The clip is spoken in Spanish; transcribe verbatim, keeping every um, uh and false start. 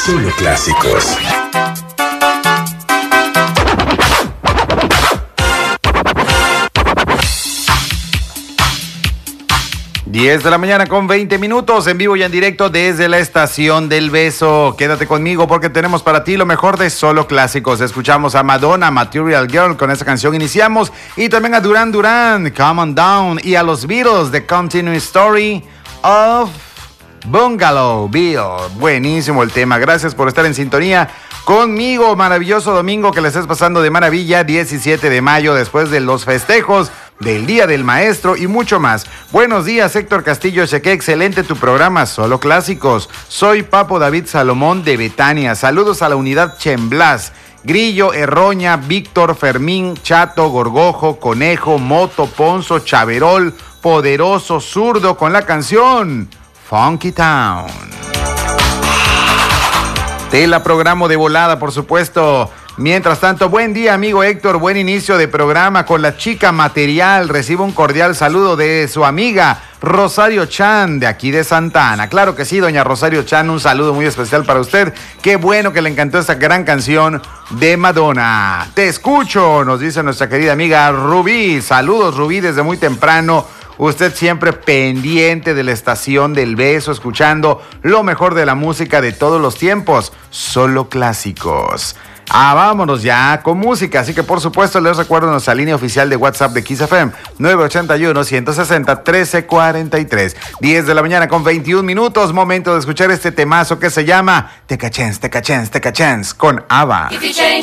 Solo clásicos. diez de la mañana con veinte minutos, en vivo y en directo desde la Estación del Beso. Quédate conmigo porque tenemos para ti lo mejor de Solo Clásicos. Escuchamos a Madonna, Material Girl, con esa canción iniciamos. Y también a Duran Duran, Come On Down. Y a los Beatles, The Continuing Story of Bungalow Bill. Buenísimo el tema. Gracias por estar en sintonía conmigo. Maravilloso domingo que le estés pasando de maravilla. diecisiete de mayo, después de los festejos del Día del Maestro y mucho más. Buenos días, Héctor Castillo. Cheque, excelente tu programa, Solo Clásicos. Soy Papo David Salomón de Betania. Saludos a la unidad Chemblas, Grillo, Erroña, Víctor, Fermín, Chato, Gorgojo, Conejo, Moto, Ponzo, Chaverol, Poderoso, Zurdo, con la canción Funky Town. Te la programo de volada, por supuesto. Mientras tanto, buen día, amigo Héctor, buen inicio de programa con la chica material. Recibo un cordial saludo de su amiga Rosario Chan, de aquí de Santa Ana. Claro que sí, doña Rosario Chan, un saludo muy especial para usted. Qué bueno que le encantó esta gran canción de Madonna. Te escucho, nos dice nuestra querida amiga Rubí. Saludos, Rubí, desde muy temprano. Usted siempre pendiente de la Estación del Beso, escuchando lo mejor de la música de todos los tiempos. Solo clásicos. Ah, vámonos ya con música, así que por supuesto les recuerdo nuestra línea oficial de WhatsApp de Kiss F M, nueve ocho uno, uno seis cero, trece cuarenta y tres. diez de la mañana con veintiún minutos, momento de escuchar este temazo que se llama Take a Chance, Take a Chance, Take a Chance, con ABBA.